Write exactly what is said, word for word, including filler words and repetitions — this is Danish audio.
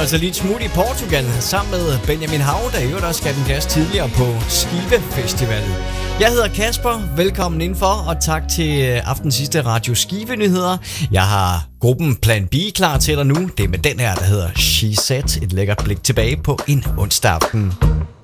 altså lidt smut i Portugal sammen med Benjamin Hav, der jo også gav den gas tidligere på Skive Festival. Jeg hedder Kasper, velkommen indenfor, og tak til aftens sidste Radio Skive nyheder. Jeg har gruppen Plan B klar til dig nu. Det er med den her, der hedder She Said. Et lækkert blik tilbage på en onsdag aften.